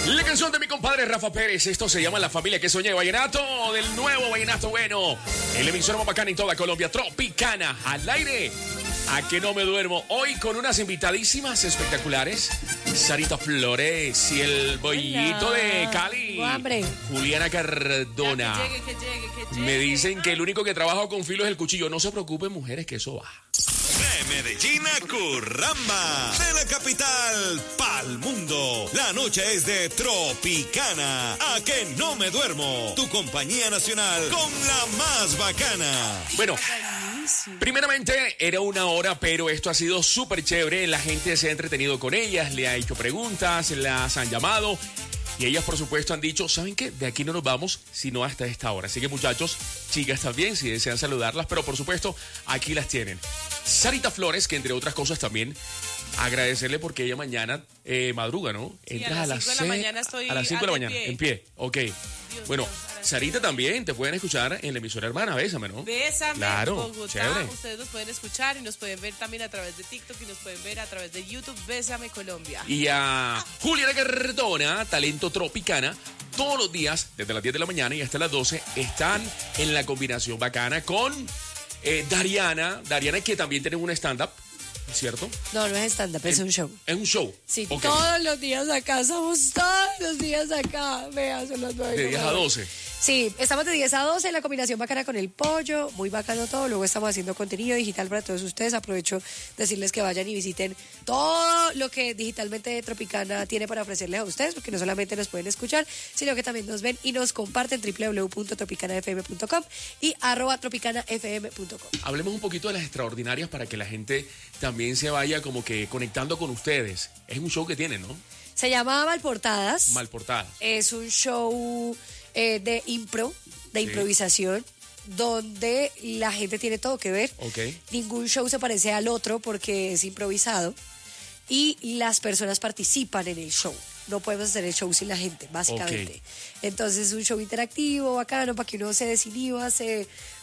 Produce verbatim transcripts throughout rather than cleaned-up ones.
La canción de mi compadre Rafa Pérez. Esto se llama La Familia que Soñé. Vallenato, del nuevo vallenato bueno. El emisor más bacana en toda Colombia. Tropicana, al aire. A que no me duermo. Hoy con unas invitadísimas espectaculares. Sarita Flores y el bollito de Cali. Hambre. Juliana Cardona. Ya, que llegue, que llegue, que llegue. Me dicen que el único que trabaja con filo es el cuchillo. No se preocupen, mujeres, que eso baja. De Medellín a Curramba, de la capital pa'l mundo. La noche es de Tropicana. A que no me duermo. Tu compañía nacional con la más bacana. Bueno, primeramente era una hora, pero esto ha sido súper chévere. La gente se ha entretenido con ellas, le ha hecho preguntas, las han llamado. Y ellas, por supuesto, han dicho, ¿saben qué? De aquí no nos vamos, sino hasta esta hora. Así que, muchachos, chicas también, si desean saludarlas, pero por supuesto, aquí las tienen. Sarita Flores, que entre otras cosas también, agradecerle porque ella mañana eh, madruga, ¿no? Sí, Entras a las cinco de la seis- mañana estoy a las cinco de la de mañana, pie. en pie, ok. Dios Bueno, mío, a las Sarita cinco. también, te pueden escuchar en la emisora hermana, Bésame, ¿no? Bésame, Claro, Bogotá. chévere. Ustedes nos pueden escuchar y nos pueden ver también a través de TikTok y nos pueden ver a través de YouTube. Bésame Colombia. Y a Juliana Cardona, talento tropicana, todos los días, desde las diez de la mañana y hasta las doce, están en la combinación bacana con eh, Dariana. Dariana, que también tiene un stand-up, ¿cierto? No, no es stand-up, es un show. Es un show. Sí, Ok. todos los días acá, somos todos los días acá. Vea, son las nueve. De diez a doce. Sí, estamos de diez a doce en la combinación bacana con el pollo, muy bacano todo. Luego estamos haciendo contenido digital para todos ustedes. Aprovecho decirles que vayan y visiten todo lo que digitalmente Tropicana tiene para ofrecerles a ustedes, porque no solamente nos pueden escuchar, sino que también nos ven y nos comparten doble u doble u doble u punto tropicana f m punto com y arroba tropicana f m punto com. Hablemos un poquito de las extraordinarias para que la gente también se vaya como que conectando con ustedes. Es un show que tienen, ¿no? Se llama Malportadas. Malportadas. Es un show eh, de impro, de Sí. improvisación, donde la gente tiene todo que ver. Ok. Ningún show se parece al otro porque es improvisado y las personas participan en el show. No podemos hacer el show sin la gente, básicamente. Ok. Entonces es un show interactivo, bacano, para que uno se desinhiba, se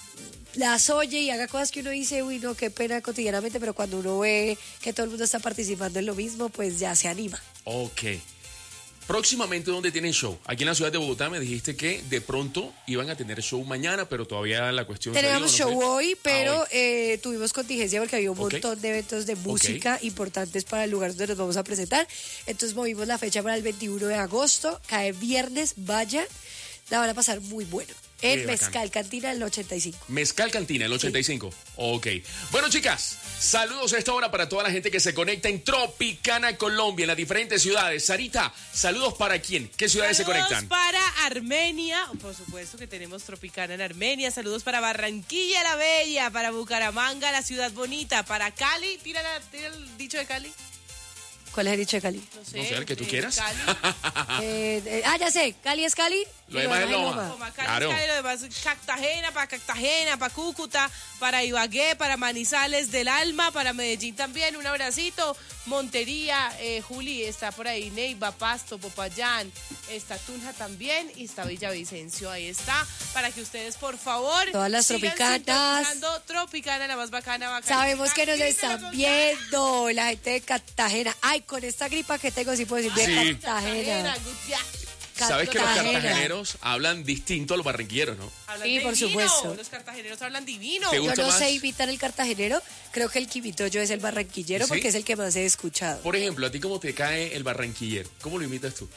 las oye y haga cosas que uno dice, uy, no, qué pena cotidianamente, pero cuando uno ve que todo el mundo está participando en lo mismo, pues ya se anima. Ok. Próximamente, ¿dónde tienen show? Aquí en la ciudad de Bogotá me dijiste que de pronto iban a tener show mañana, pero todavía la cuestión... se Tenemos dio, no show sé. hoy, pero Ah, hoy. eh, tuvimos contingencia porque había un Ok. montón de eventos de música importantes para el lugar donde nos vamos a presentar. Entonces movimos la fecha para el veintiuno de agosto. Cae viernes, vayan. La van a pasar muy bueno. En Qué bacán. Mezcal Cantina, el ochenta y cinco. Mezcal Cantina, el ochenta y cinco. Ok. Bueno, chicas, saludos a esta hora para toda la gente que se conecta en Tropicana, Colombia, en las diferentes ciudades. Sarita, saludos para quién? ¿Qué ciudades Saludos se conectan? para Armenia, por supuesto que tenemos Tropicana en Armenia. Saludos para Barranquilla la Bella, para Bucaramanga, la ciudad bonita, para Cali. Tira, la- tira el dicho de Cali. ¿Cuál es el dicho de Cali? No sé. No sé, el que tú eh, quieras. Cali. Eh, eh, ah, ya sé. Cali es Cali. Lo y demás es es Loma. Como Cali, Claro. Cali, lo demás, Cartagena, para Cartagena, para Cúcuta, para Ibagué, para Manizales del Alma, para Medellín también, un abracito, Montería, eh, Juli, está por ahí, Neiva, Pasto, Popayán, está Tunja también, y está Villavicencio, ahí está, para que ustedes, por favor, Todas las sigan tropicanas. sintonizando Tropicana, la más bacana, bacana. Sabemos que nos Grítelo están con viendo la gente de Cartagena. Ay, con esta gripa que tengo, sí puedo decir bien Sí. Cartagena. Cartagena, good yeah. Sabes que los Cartagena. cartageneros hablan distinto a los barranquilleros, ¿no? Hablan Sí, por divino, supuesto. Los cartageneros hablan divino. ¿Te Yo gusta no más? sé imitar el cartagenero, creo que el que imito yo es el barranquillero ¿Sí? porque es el que más he escuchado. Por ejemplo, ¿a ti cómo te cae el barranquillero? ¿Cómo lo imitas tú?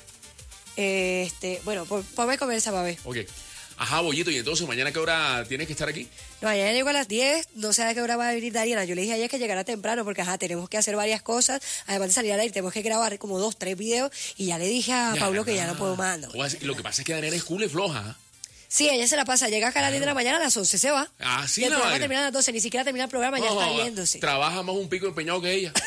Este, bueno, pon- ponme a comer esa babe. Ok. Ajá, Bollito, ¿y entonces mañana qué hora tienes que estar aquí? No, mañana llego a las diez, no sé a qué hora va a venir Dariana. Yo le dije a ella que llegara temprano porque ajá, tenemos que hacer varias cosas. Además de salir al aire, tenemos que grabar como dos, tres videos. Y ya le dije a Ya, Pablo que ya ah. no puedo más. ¿no? Joder, Lo que pasa es que Daniela es cool y floja. ¿ah? Sí, ella se la pasa, llega acá a las diez de la mañana, a las once se va. Ah, sí, y el la programa vaina. termina a las doce, ni siquiera termina el programa, ya No, está yéndose. Trabaja más un pico empeñado que ella.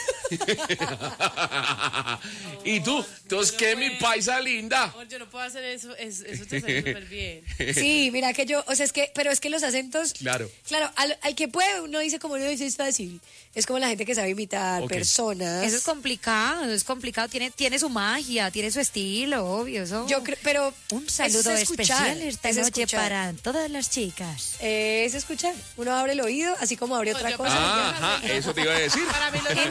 ¿Y tú? Entonces, ¿qué mi paisa linda? Amor, yo no puedo hacer eso, es- eso te sale súper bien. Sí, mira que yo, o sea, es que, pero es que los acentos, Claro. claro, al, al que puede uno dice como no dice es fácil, es como la gente que sabe imitar Ok. personas. Eso es complicado, es complicado, tiene, tiene su magia, tiene su estilo, obvio. Eso. Yo creo, pero Un eso saludo es escuchar, especial esta es noche escuchar. para todas las chicas. Eh, es escuchar, uno abre el oído, así como abre otra Yo- cosa. Ajá, eso te iba a decir. Para mí los Entre acentos más son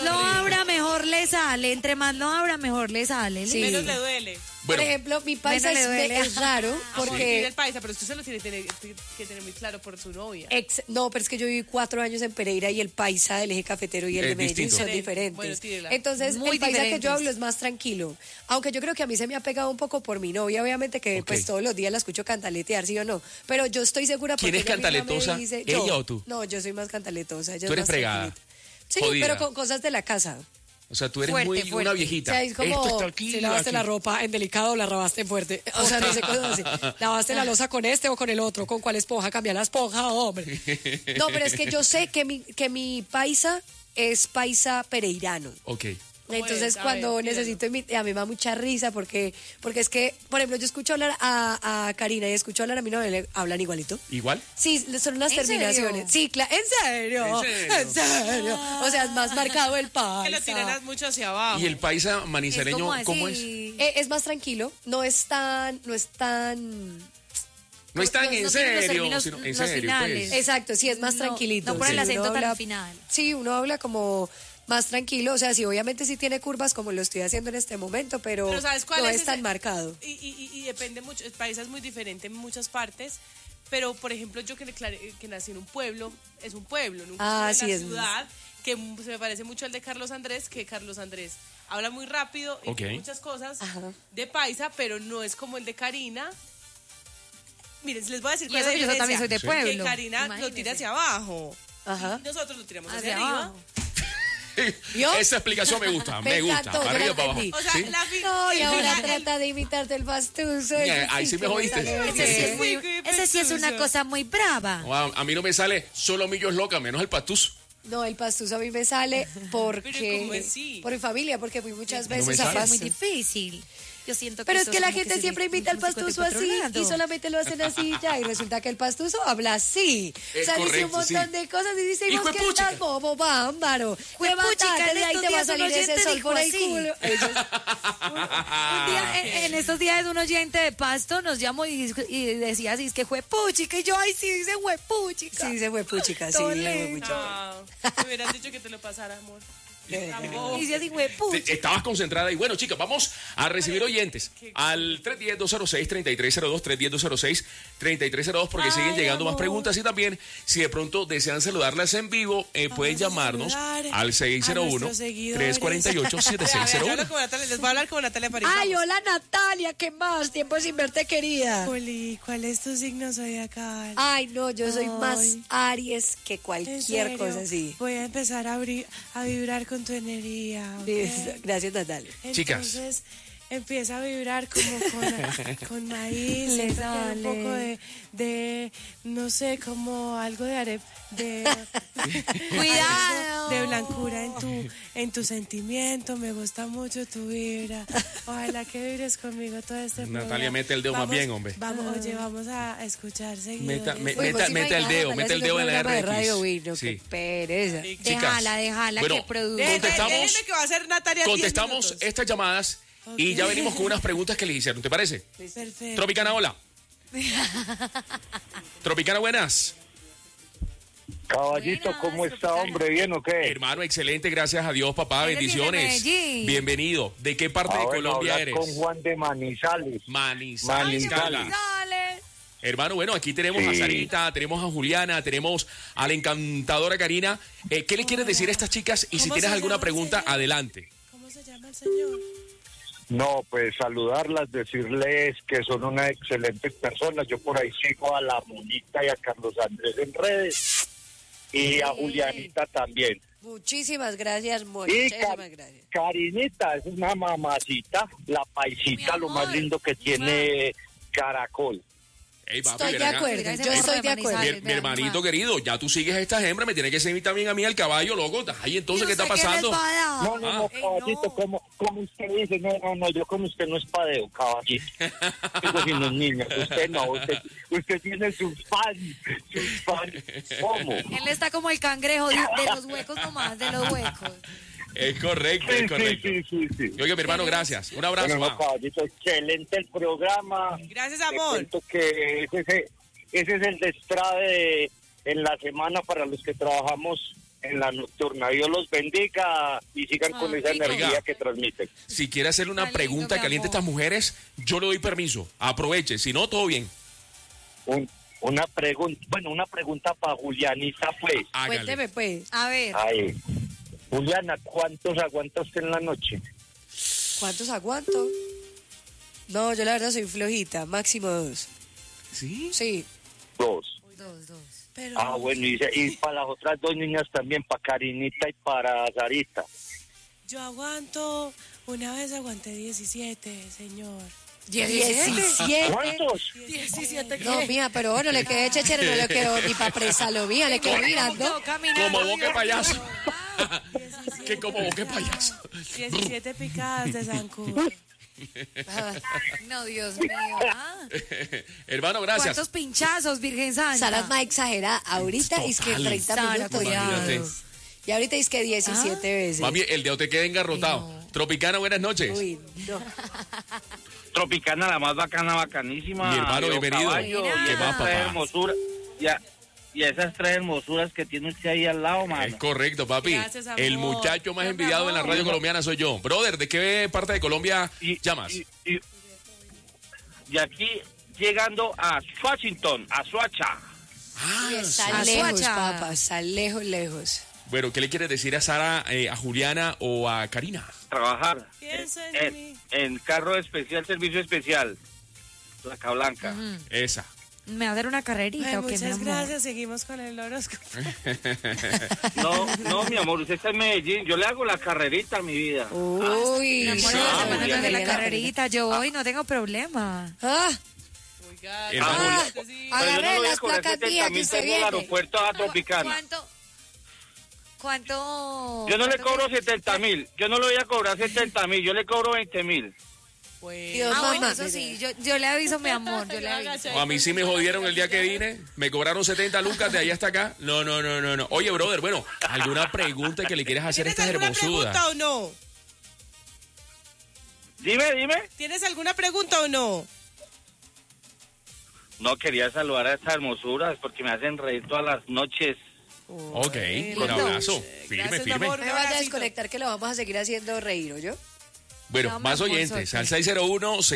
lo abra, mejor le sale. Entre más lo abra, mejor le sale. Sí. Menos le duele. Bueno, Por ejemplo, mi paisa Menos le es, duele. es raro Porque tiene porque... el paisa, pero usted se lo tiene que tener, que tener muy claro por su novia. Ex- no, pero es que yo viví cuatro años en Pereira y el paisa del eje cafetero y el Es de Medellín distinto. son diferentes. Bueno, tírela. Entonces, Muy el paisa que diferentes. yo hablo es más tranquilo. Aunque yo creo que a mí se me ha pegado un poco por mi novia, obviamente que Ok. pues todos los días la escucho cantaletear, ¿sí o no? Pero yo estoy segura ¿Quién porque es ella misma me cantaletosa? dice- ¿Ella yo. o tú? No, yo soy más cantaletosa. Ella Tú es eres más fregada, tranquilita. Sí, jodida. pero con cosas de la casa. o sea, tú eres Fuerte, muy fuerte. una O viejita. sea, es como Esto está aquí, si lavaste aquí. la ropa en delicado o la lavaste en fuerte. O sea, no sé cosas así. Lavaste la losa con este o con el otro. ¿Con cuál esponja? Cambia la esponja, hombre. No, pero es que yo sé que mi, que mi paisa es paisa pereirano. Ok. ¿Cómo Entonces, es? A cuando ver, tíralo. necesito imi- a mí me da mucha risa porque porque es que, por ejemplo, yo escucho hablar a, a Karina y escucho hablar a mi novia, le hablan igualito. ¿Igual? Sí, son unas ¿En terminaciones. serio? Sí, claro, ¿en serio? ¿En serio? ¿En serio? O sea, es más marcado el paisa. Que lo tiran mucho hacia abajo. ¿Y el paisa Es manizaleño como cómo es? así. Eh, es más tranquilo, no es tan, no es tan... No es tan no- en no tiene los serio, términos- sino en los serio, finales. pues. Exacto, sí, es más No, tranquilito. no pone el Sí, uno acento tan habla- al final. Sí, uno habla como más tranquilo, o sea, sí, obviamente sí tiene curvas como lo estoy haciendo en este momento, pero, Pero ¿sabes cuál no es es, ese? tan marcado. Y, y, y- y depende mucho, el país es muy diferente en muchas partes, pero por ejemplo yo que, declaré- que nací en un pueblo, es un pueblo, nunca Ah, estuve sí, en es la ciudad, que m- se me parece mucho al de Carlos Andrés, que Carlos Andrés habla muy rápido y Ok. tiene muchas cosas Ajá. de paisa, pero no es como el de Karina. Miren, les voy a decir Y cuál eso es la que yo diferencia. también soy de Sí. pueblo. Que Karina lo Imagínese. tira hacia abajo. Ajá. Y nosotros lo tiramos hacia, Hacia arriba. abajo. ¿Vio? Esa explicación me gusta, me, Me gusta. encantó, Para yo arriba, la para abajo. entendí. O sea, ¿Sí? la fi- No, y ahora el- trata de imitarte el pastuso. Ya, ese ahí sí me que jodiste. sale Ese sí bien. es muy, ese sí es una cosa muy brava. Wow, a mí no me sale solo millo es loca, menos el patus. No, el pastuso a mí me sale porque... Pero ¿cómo así? Por mi familia, porque fui muchas No me veces a sale. Es muy pasto. difícil. Yo siento que Pero es eso que la como gente se siempre dice imita al músico de pastuso así patronato. y solamente lo hacen así y ya. Y resulta que el pastuso habla así. Es o sea, dice un correcto, montón sí. de cosas y dice, Hijo vos de que puchica. estás bobo, bámbaro. Juepuchica, Levántate, en de ahí estos te va a días un salir ese oyente sol dijo por el así. culo. Ellos- Un día, en, en estos días un oyente de Pasto nos llamó y, y decía así, es que fue puchica, y yo, ay, sí, dice fue puchica. Sí, se fue puchica, sí. Todo se fue lindo. puchica. No, me hubieras dicho que te lo pasara, amor. Tampoco. Y dice así, fue Te- puchica. Estabas concentrada y bueno, chicas, vamos a recibir oyentes al tres uno cero, dos cero seis, tres tres cero dos, tres uno cero, dos cero seis, tres tres cero dos, porque Ay, siguen llegando más amor. preguntas y también, si de pronto desean saludarlas en vivo, eh, pueden a llamarnos saludar al seis cero uno, nuestros seguidores. tres cuatro ocho, siete Vea, seis vea, cero yo hablo uno. con Natalia, les voy a hablar con Natalia París. Ay, hola Natalia, ¿qué más? Tiempo sin verte, querida. Juli, ¿cuál es tu signo zodiacal? Ay, no, yo soy más Ay. Aries que ¿En cualquier serio? cosa así. Voy a empezar a, abrir, a vibrar con tu energía. ¿ok? Sí, Gracias, Natalia. Chicas. Entonces empieza a vibrar como con, con maíz, Le siento que hay un sale. poco de, de, no sé, como algo de arep, de Cuidado. algo de blancura en tu, en tu sentimiento. Me gusta mucho tu vibra. Ojalá que vibres conmigo todo este Natalia, programa. mete el dedo más Vamos- bien, hombre. Vamos, oye, vamos a escuchar seguidores. Meta, me- Uy, meta, pues, meta el imagínate, dedo, Natalia meta el haciendo dedo en la programa de radio, R uy, no, X. qué Sí. pereza. Chicas, Déjala, déjala bueno, que produzca. Deje- contestamos- déjenme que va a hacer Natalia diez Contestamos minutos. estas llamadas y ya venimos con unas preguntas que les hicieron, ¿te parece? Perfecto. Tropicana, hola. Tropicana, buenas. Caballito, Buenas, ¿cómo está, Tropicana. hombre? ¿Bien o qué? Hermano, excelente, gracias a Dios, papá, Eres bendiciones. de Medellín. Bienvenido. ¿De qué parte Ah, de bueno, Colombia hablar eres? con Juan de Manizales. Manizales. Manizales. Dale. Hermano, bueno, aquí tenemos a Sí. Sarita, tenemos a Juliana, tenemos a la encantadora Karina. Eh, ¿Qué le quieres decir a estas chicas? Y si ¿Cómo tienes se alguna llama, pregunta, señor? adelante. ¿Cómo se llama el señor? No, pues saludarlas, decirles que son unas excelentes personas. Yo por ahí sigo a la Monita y a Carlos Andrés en redes. Y a Julianita también. Muchísimas gracias, Y muchísimas Car- gracias. Carinita, es una mamacita, la paisita, Mi lo más amor. lindo que tiene Caracol. Ey, papi, Estoy ven de acá. acuerdo, Mira ese yo morro estoy de de acuerdo. Mi, Manizales. mi hermanito querido, ya tú sigues a estas hembras, me tiene que seguir también a mí al caballo, loco. Ay, entonces, ¿qué está pasando? No, no, no, Ey, caballito, no. como, como usted dice, no, no, no, yo con usted no espadeo, caballito. Digo, si no es niña, usted no, usted, usted tiene sus fans, sus fans. ¿Cómo? Él está como el cangrejo de, de los huecos nomás, de los huecos. Es correcto, Sí, es sí, correcto. sí, sí, sí. Oye, mi hermano, gracias. Un abrazo, Bueno, no, ma. caballito, excelente el programa. Gracias, Te amor. cuento que ese, ese, ese es el destrade de- en la semana para los que trabajamos en la nocturna. Dios los bendiga y sigan con Ah, esa rico. energía Oiga. que transmiten. Si quiere hacerle una Está lindo, pregunta mi caliente a amor. estas mujeres, yo le doy permiso. Aproveche, si no, todo bien. Un- una pregunta, bueno, una pregunta para Julianita, pues. Hágale. Cuénteme, pues. A ver, Ay, Juliana, ¿cuántos aguanta usted en la noche? ¿Cuántos aguanto? No, yo la verdad soy flojita, máximo dos. ¿Sí? Sí. Dos. dos, dos. Pero... Ah, bueno, y, y para las otras dos niñas también, para Karinita y para Sarita. Yo aguanto, una vez aguanté diecisiete, señor. diecisiete. ¿Cuántos? diecisiete, No, mía, pero bueno, le quedé chechere, no le quedó ni para presa lo mía, le quedó mirando. Como boque payaso. que como boque payaso. diecisiete picadas de zancudo. No, Dios mío. Ah. Hermano, gracias. ¿Cuántos pinchazos, Virgen Santa? Sara es más exagerada. Ahorita es que Total. treinta Sara, minutos. Imagínate. Y ahorita es que diecisiete veces. Mami, el dedo te queda engarrotado. No. Tropicana, buenas noches. Uy, no. Tropicana, la más bacana, bacanísima. Mi hermano, Viejo bienvenido. caballo, Mira. y ¿Qué esas más, tres papá? hermosuras, y, a- y esas tres hermosuras que tiene usted ahí al lado, Es mano. correcto, papi. Gracias, amor. El muchacho más Gracias, envidiado en la amor. radio colombiana soy yo. Brother, ¿de qué parte de Colombia Y, llamas? Y, y- y aquí llegando a Washington, a Suacha. Ah, Está sí. lejos, Azuacha. papá, está lejos, lejos. bueno, ¿qué le quieres decir a Sara, eh, a Juliana o a Karina? Trabajar Piensa en en, mí. en carro especial, servicio especial. Placa Blanca. Esa. ¿Me va a dar una carrerita Ay, o qué, mi muchas amor? gracias, seguimos con el horóscopo. No, no, mi amor, usted está en Medellín. Yo le hago la carrerita a mi vida. Uy, Mi amor, sí, no, Ah, no, no, Juliana. de la carrerita, yo voy, no tengo problema. Ah, Oiga, Hermano. ah, este sí. Pero yo no agarré le voy a las cobrar placas setenta mías que mil usted pesos al viene. aeropuerto a Tropicana. ¿Cuánto? ¿Cuánto? Yo no le cuánto cobro que- setenta mil. Yo no le voy a cobrar setenta mil. Yo le cobro veinte mil. Dios, Ah, bueno, mamá, eso mire. sí, yo, yo le aviso, mi amor, yo le aviso. A mí sí me jodieron el día que vine. Me cobraron setenta lucas de allá hasta acá. No, no, no, no, no. Oye, brother, bueno, ¿alguna pregunta que le quieras hacer a ¿Tienes estas alguna hermosudas? pregunta o no? Dime, dime. ¿Tienes alguna pregunta o no? No, quería saludar a estas hermosuras porque me hacen reír todas las noches. Ok, un lindo. abrazo. Firme, Gracias, firme. amor. No me vaya a desconectar que lo vamos a seguir haciendo reír, ¿o yo? Bueno, No, mi más amor, oyentes suerte. al seis cero uno